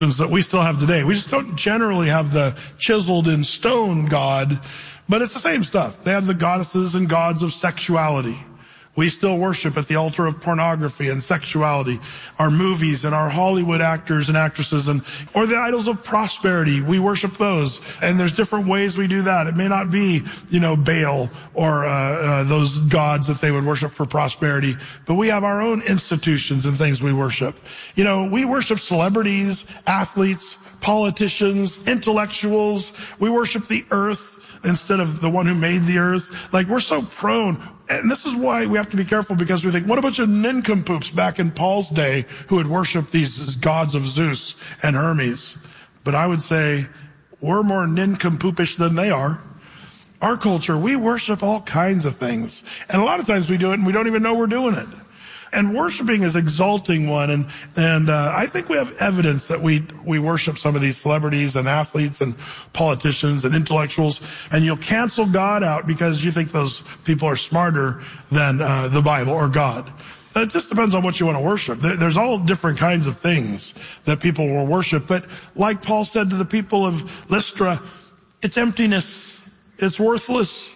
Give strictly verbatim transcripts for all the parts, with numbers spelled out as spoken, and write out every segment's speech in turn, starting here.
that we still have today. We just don't generally have the chiseled in stone God, but it's the same stuff. They have the goddesses and gods of sexuality. We still worship at the altar of pornography and sexuality, our movies and our Hollywood actors and actresses, and or the idols of prosperity. We worship those, and there's different ways we do that. It may not be, you know, Baal or uh, uh, those gods that they would worship for prosperity, but we have our own institutions and things we worship. You know, we worship celebrities, athletes, politicians, intellectuals. We worship the earth instead of the one who made the earth. Like, we're so prone. And this is why we have to be careful, because we think, what a bunch of nincompoops back in Paul's day who would worship these gods of Zeus and Hermes. But I would say we're more nincompoopish than they are. Our culture, we worship all kinds of things. And a lot of times we do it and we don't even know we're doing it. And worshiping is exalting one. And, and, uh, I think we have evidence that we, we worship some of these celebrities and athletes and politicians and intellectuals. And you'll cancel God out because you think those people are smarter than, uh, the Bible or God. It just depends on what you want to worship. There's all different kinds of things that people will worship. But like Paul said to the people of Lystra, it's emptiness. It's worthless.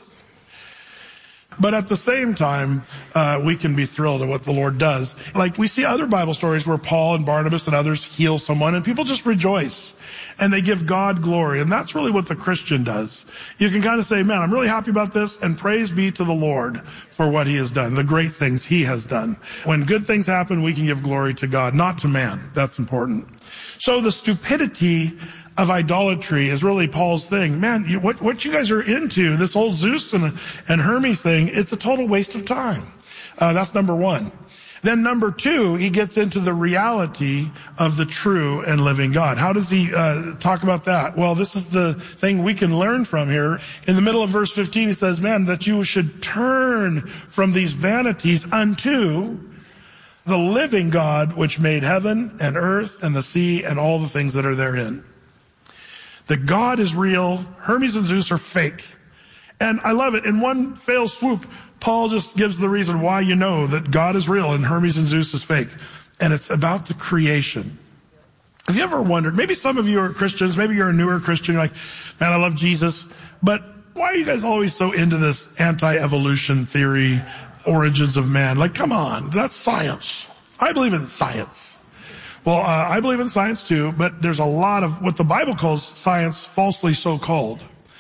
But at the same time, uh, we can be thrilled at what the Lord does. Like, we see other Bible stories where Paul and Barnabas and others heal someone, and people just rejoice. And they give God glory. And that's really what the Christian does. You can kind of say, man, I'm really happy about this, and praise be to the Lord for what he has done, the great things he has done. When good things happen, we can give glory to God, not to man. That's important. So the stupidity of idolatry is really Paul's thing. Man, you, what, what you guys are into, this whole Zeus and, and Hermes thing, it's a total waste of time. Uh, that's number one. Then number two, he gets into the reality of the true and living God. How does he uh, talk about that? Well, this is the thing we can learn from here. In the middle of verse fifteen, he says, man, that you should turn from these vanities unto the living God, which made heaven and earth and the sea and all the things that are therein. That God is real. Hermes and Zeus are fake. And I love it. In one fell swoop, Paul just gives the reason why you know that God is real and Hermes and Zeus is fake. And it's about the creation. Have you ever wondered, maybe some of you are Christians, maybe you're a newer Christian, you're like, man, I love Jesus, but why are you guys always so into this anti-evolution theory, origins of man? Like, come on, that's science. I believe in science. Well, uh, I believe in science too, but there's a lot of what the Bible calls science, falsely so called.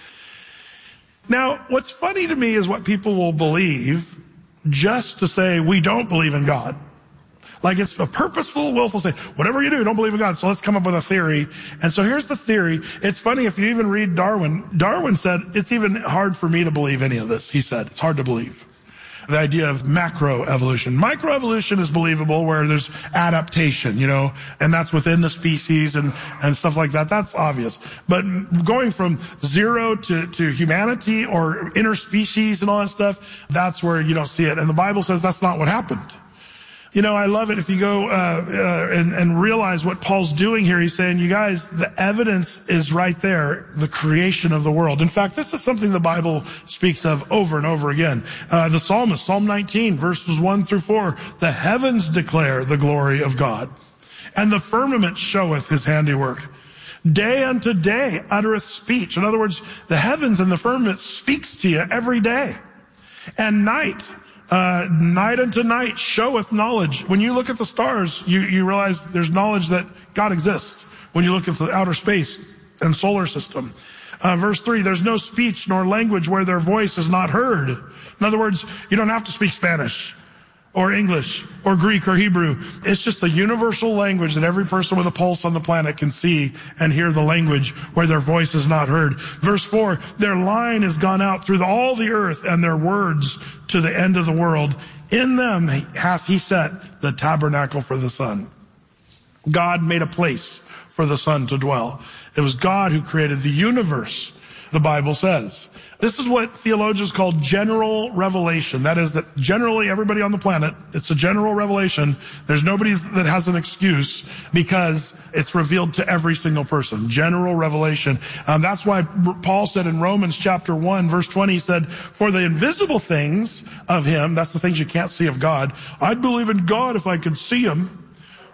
Now, what's funny to me is what people will believe just to say we don't believe in God. Like, it's a purposeful, willful say, whatever you do, don't believe in God. So let's come up with a theory. And so here's the theory. It's funny, if you even read Darwin, Darwin said, it's even hard for me to believe any of this. He said, it's hard to believe. The idea of macroevolution. Microevolution is believable, where there's adaptation, you know, and that's within the species and, and stuff like that. That's obvious. But going from zero to, to humanity or interspecies and all that stuff, that's where you don't see it. And the Bible says that's not what happened. You know, I love it if you go uh, uh and, and realize what Paul's doing here. He's saying, you guys, the evidence is right there, the creation of the world. In fact, this is something the Bible speaks of over and over again. Uh, the psalmist, Psalm nineteen, verses one through four, the heavens declare the glory of God, and the firmament showeth his handiwork. Day unto day uttereth speech. In other words, the heavens and the firmament speaks to you every day. And night, Uh, night unto night showeth knowledge. When you look at the stars, you, you realize there's knowledge that God exists. When you look at the outer space and solar system. Uh, verse three, there's no speech nor language where their voice is not heard. In other words, you don't have to speak Spanish or English or Greek or Hebrew. It's just a universal language that every person with a pulse on the planet can see and hear the language where their voice is not heard. Verse four, their line has gone out through all the earth, and their words to the end of the world. In them hath he set the tabernacle for the sun. God made a place for the sun to dwell. It was God who created the universe, the Bible says. This is what theologians call general revelation. That is, that generally everybody on the planet, it's a general revelation. There's nobody that has an excuse because it's revealed to every single person. General revelation. Um, that's why Paul said in Romans chapter one, verse twenty, he said, for the invisible things of him, that's the things you can't see of God, I'd believe in God if I could see him.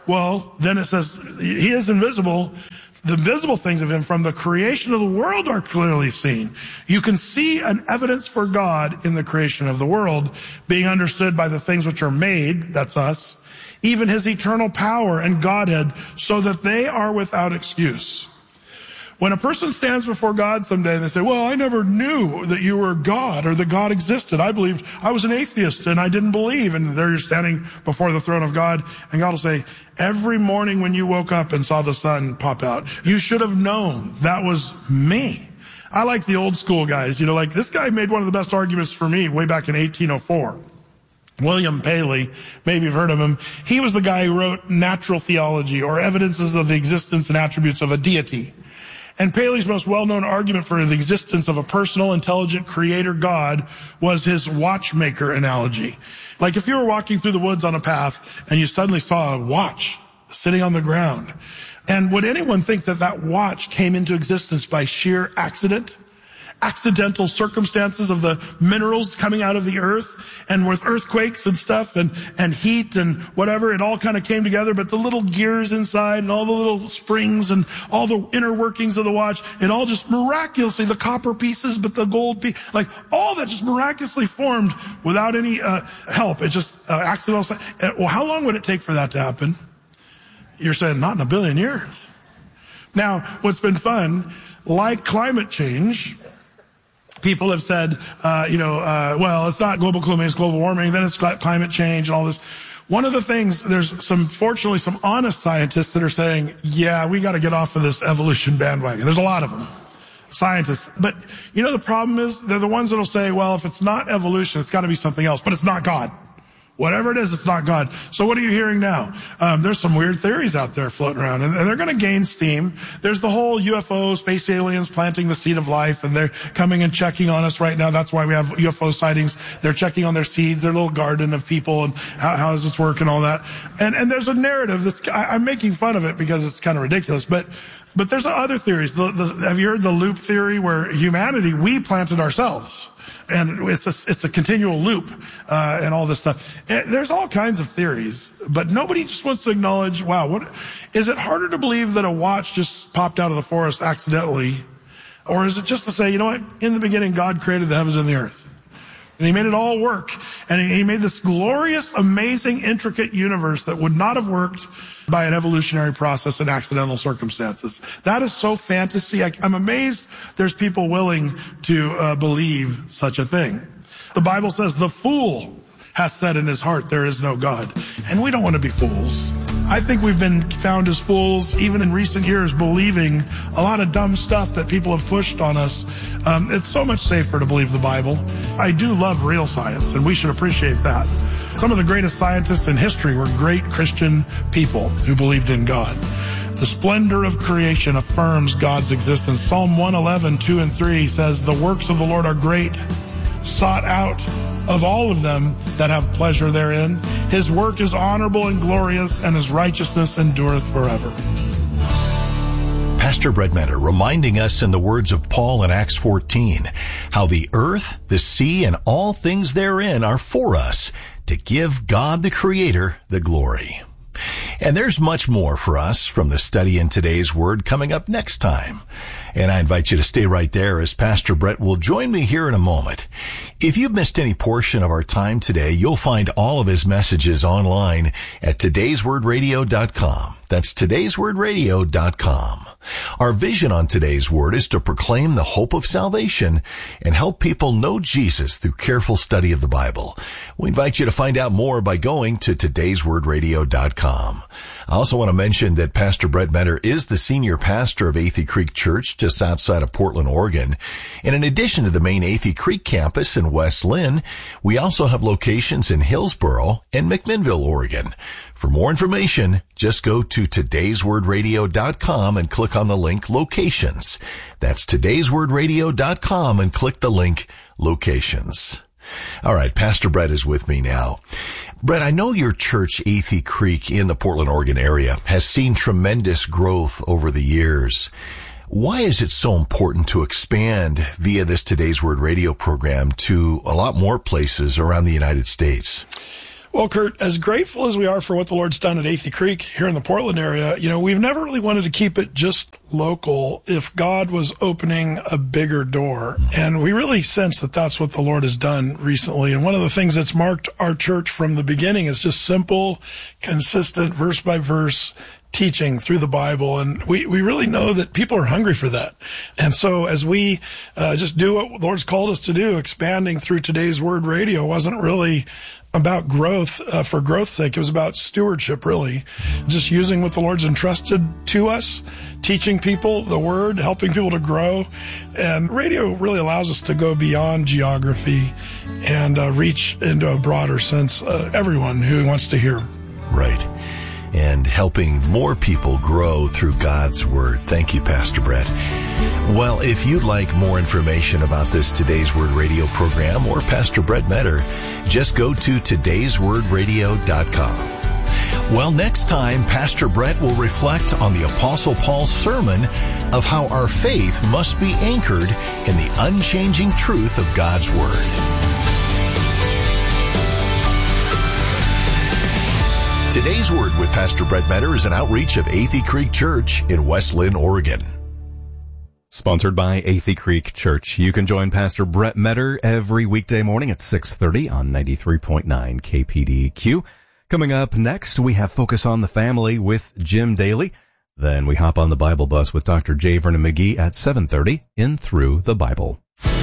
Well, then it says he is invisible. The visible things of him from the creation of the world are clearly seen. You can see an evidence for God in the creation of the world being understood by the things which are made, that's us, even his eternal power and Godhead, so that they are without excuse. When a person stands before God someday and they say, well, I never knew that you were God or that God existed. I believed I was an atheist and I didn't believe. And there you're standing before the throne of God, and God will say, every morning when you woke up and saw the sun pop out, you should have known that was me. I like the old school guys. You know, like this guy made one of the best arguments for me way back in eighteen oh four. William Paley, maybe you've heard of him. He was the guy who wrote Natural Theology, or Evidences of the Existence and Attributes of a Deity. And Paley's most well-known argument for the existence of a personal, intelligent creator God was his watchmaker analogy. Like if you were walking through the woods on a path and you suddenly saw a watch sitting on the ground, and would anyone think that that watch came into existence by sheer accident? Accidental circumstances of the minerals coming out of the earth, and with earthquakes and stuff and, and heat and whatever, it all kind of came together. But the little gears inside and all the little springs and all the inner workings of the watch, it all just miraculously, the copper pieces, but the gold piece, like all that just miraculously formed without any uh, help. It just uh, accidental. Well, how long would it take for that to happen? You're saying not in a billion years. Now, what's been fun, like climate change, people have said, uh, you know, uh, well, it's not global cooling, it's global warming, then it's climate change and all this. One of the things, there's some, fortunately, some honest scientists that are saying, yeah, we got to get off of this evolution bandwagon. There's a lot of them, scientists. But, you know, the problem is they're the ones that'll say, well, if it's not evolution, it's got to be something else, but it's not God. Whatever it is, it's not God. So what are you hearing now? Um, there's some weird theories out there floating around, and, and they're going to gain steam. There's the whole U F O, space aliens planting the seed of life, and they're coming and checking on us right now. That's why we have U F O sightings. They're checking on their seeds, their little garden of people, and how, how does this work and all that. And, and there's a narrative that's, I, I'm making fun of it because it's kind of ridiculous, but but there's other theories. The, the, have you heard the loop theory, where humanity, we planted ourselves? And it's a, it's a continual loop, uh, and all this stuff. And there's all kinds of theories, but nobody just wants to acknowledge, wow, what, is it harder to believe that a watch just popped out of the forest accidentally? Or is it just to say, you know what, in the beginning, God created the heavens and the earth. And he made it all work. And he made this glorious, amazing, intricate universe that would not have worked by an evolutionary process and accidental circumstances. That is so fantasy. I, I'm amazed there's people willing to uh, believe such a thing. The Bible says, the fool hath said in his heart, there is no God. And we don't want to be fools. I think we've been found as fools, even in recent years, believing a lot of dumb stuff that people have pushed on us. Um, it's so much safer to believe the Bible. I do love real science, and we should appreciate that. Some of the greatest scientists in history were great Christian people who believed in God. The splendor of creation affirms God's existence. Psalm one eleven, two and three says, the works of the Lord are great, sought out of all of them that have pleasure therein. His work is honorable and glorious, and his righteousness endureth forever. Pastor Brett Mentor reminding us in the words of Paul in Acts fourteen, how the earth, the sea, and all things therein are for us, to give God the Creator the glory. And there's much more for us from the study in today's Word coming up next time. And I invite you to stay right there as Pastor Brett will join me here in a moment. If you've missed any portion of our time today, you'll find all of his messages online at todays word radio dot com. That's todays word radio dot com. Our vision on today's Word is to proclaim the hope of salvation and help people know Jesus through careful study of the Bible. We invite you to find out more by going to todays word radio dot com. I also want to mention that Pastor Brett Mentor is the senior pastor of Athey Creek Church just outside of Portland, Oregon. And in addition to the main Athey Creek campus in West Lynn, we also have locations in Hillsboro and McMinnville, Oregon. For more information, just go to todays word radio dot com and click on the link Locations. That's todays word radio dot com and click the link Locations. All right, Pastor Brett is with me now. Brett, I know your church, Athey Creek, in the Portland, Oregon area, has seen tremendous growth over the years. Why is it so important to expand via this Today's Word radio program to a lot more places around the United States? Well, Kurt, as grateful as we are for what the Lord's done at Athey Creek here in the Portland area, you know, we've never really wanted to keep it just local if God was opening a bigger door. And we really sense that that's what the Lord has done recently. And one of the things that's marked our church from the beginning is just simple, consistent, verse by verse teaching through the Bible. And we, we really know that people are hungry for that. And so as we uh, just do what the Lord's called us to do, expanding through Today's Word Radio wasn't really about growth uh, for growth's sake. It was about stewardship, really. Just using what the Lord's entrusted to us, teaching people the Word, helping people to grow. And radio really allows us to go beyond geography and uh, reach into a broader sense uh, everyone who wants to hear. Right. And helping more people grow through God's Word. Thank you, Pastor Brett. Well, if you'd like more information about this Today's Word Radio program or Pastor Brett Metter, just go to todays word radio dot com. Well, next time, Pastor Brett will reflect on the Apostle Paul's sermon of how our faith must be anchored in the unchanging truth of God's Word. Today's Word with Pastor Brett Metter is an outreach of Athey Creek Church in West Linn, Oregon. Sponsored by Athey Creek Church. You can join Pastor Brett Metter every weekday morning at six thirty on ninety-three point nine K P D Q. Coming up next, we have Focus on the Family with Jim Daly. Then we hop on the Bible bus with Doctor J. Vernon McGee at seven thirty in Through the Bible.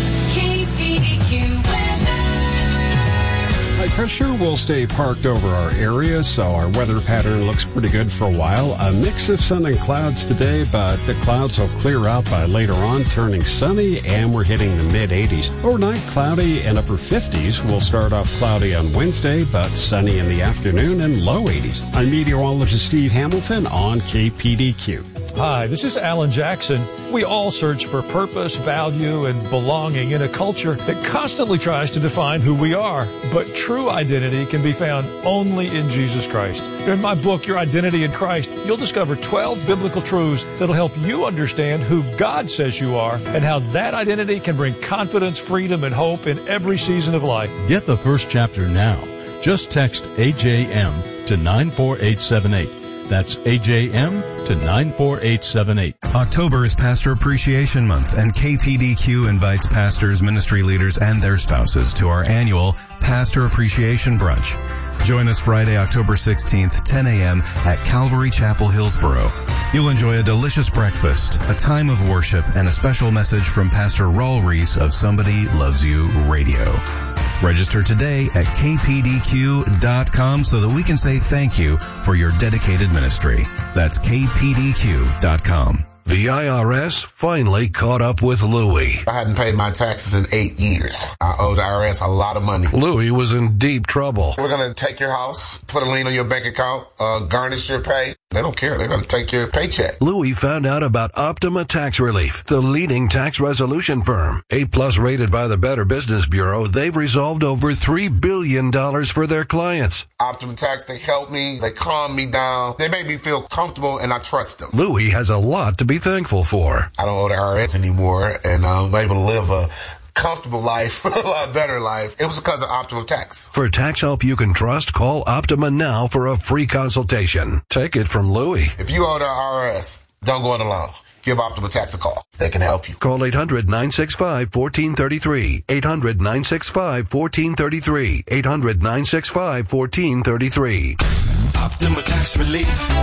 High pressure will stay parked over our area, so our weather pattern looks pretty good for a while. A mix of sun and clouds today, but the clouds will clear out by later on, turning sunny, and we're hitting the mid-eighties. Overnight, cloudy and upper fifties. We'll start off cloudy on Wednesday, but sunny in the afternoon and low eighties. I'm meteorologist Steve Hamilton on K P D Q. Hi, this is Alan Jackson. We all search for purpose, value, and belonging in a culture that constantly tries to define who we are. But true identity can be found only in Jesus Christ. In my book, Your Identity in Christ, you'll discover twelve biblical truths that'll help you understand who God says you are and how that identity can bring confidence, freedom, and hope in every season of life. Get the first chapter now. Just text A J M to nine four eight seven eight. That's A J M to nine four eight seven eight. October is Pastor Appreciation Month, and K P D Q invites pastors, ministry leaders, and their spouses to our annual Pastor Appreciation Brunch. Join us Friday, October sixteenth, ten a.m. at Calvary Chapel, Hillsboro. You'll enjoy a delicious breakfast, a time of worship, and a special message from Pastor Raul Reese of Somebody Loves You Radio. Register today at k p d q dot com so that we can say thank you for your dedicated ministry. That's k p d q dot com. The I R S finally caught up with Louie. I hadn't paid my taxes in eight years. I owed the I R S a lot of money. Louie was in deep trouble. We're going to take your house, put a lien on your bank account, uh, garnish your pay. They don't care. They're going to take your paycheck. Louie found out about Optima Tax Relief, the leading tax resolution firm. A-plus rated by the Better Business Bureau, they've resolved over three billion dollars for their clients. Optima Tax, they help me. They calm me down. They make me feel comfortable, and I trust them. Louie has a lot to be thankful for. I don't owe the I R S anymore, and I'm able to live a comfortable life, a lot better life. It was because of Optima Tax. For tax help you can trust, call Optima now for a free consultation. Take it from Louie. If you owe the I R S, don't go it alone. Give Optima Tax a call. They can help you. Call eight hundred, nine six five, one four three three. eight hundred, nine six five, one four three three. eight hundred, nine six five, one four three three. Optima Tax Relief.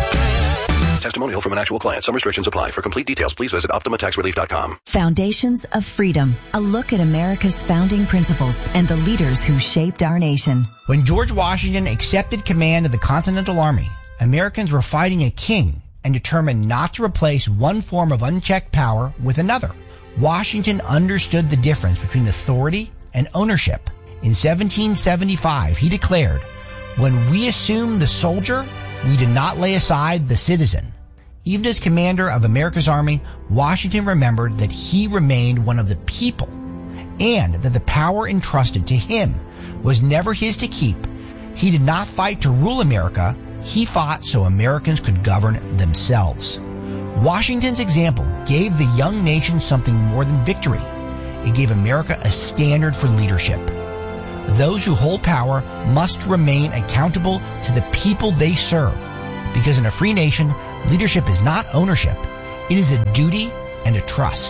Testimonial from an actual client. Some restrictions apply. For complete details, please visit optima tax relief dot com. Foundations of Freedom. A look at America's founding principles and the leaders who shaped our nation. When George Washington accepted command of the Continental Army, Americans were fighting a king and determined not to replace one form of unchecked power with another. Washington understood the difference between authority and ownership. In seventeen seventy-five, he declared, "When we assume the soldier, we did not lay aside the citizen." Even as commander of America's army, Washington remembered that he remained one of the people and that the power entrusted to him was never his to keep. He did not fight to rule America. He fought so Americans could govern themselves. Washington's example gave the young nation something more than victory. It gave America a standard for leadership. those who hold power must remain accountable to the people they serve. Because in a free nation, leadership is not ownership. It is a duty and a trust.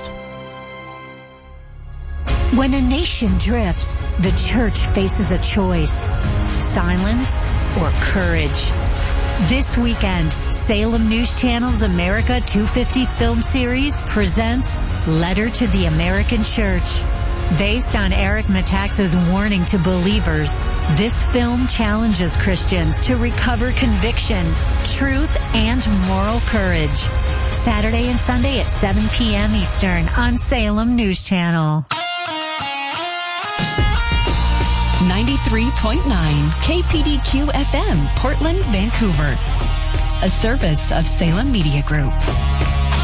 When a nation drifts, the church faces a choice: silence or courage. This weekend, Salem News Channel's America two fifty film series presents Letter to the American Church. Based on Eric Metaxas' warning to believers, this film challenges Christians to recover conviction, truth, and moral courage. Saturday and Sunday at seven p.m. Eastern on Salem News Channel. ninety-three point nine K P D Q F M, Portland, Vancouver. A service of Salem Media Group.